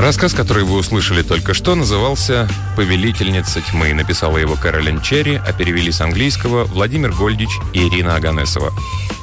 Рассказ, который вы услышали только что, назывался «Повелительница тьмы». Написала его Кэролин Черри, а перевели с английского Владимир Гольдич и Ирина Аганесова.